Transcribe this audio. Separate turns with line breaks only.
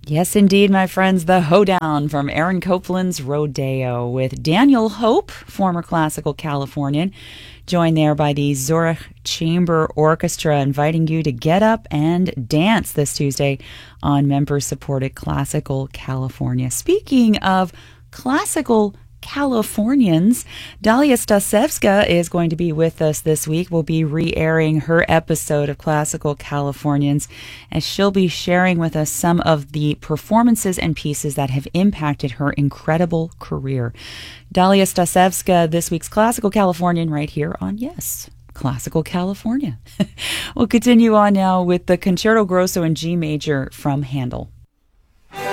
Yes, indeed, my friends, the Hoedown from Aaron Copland's Rodeo with Daniel Hope, former classical Californian, joined there by the Zurich Chamber Orchestra, inviting you to get up and dance this Tuesday on member-supported Classical California. Speaking of classical Californians, Dalia Stasevska is going to be with us this week. We'll be re-airing her episode of Classical Californians, as she'll be sharing with us some of the performances and pieces that have impacted her incredible career. Dalia Stasevska, this week's Classical Californian, right here on Yes, Classical California. We'll continue on now with the Concerto Grosso in G major from Handel.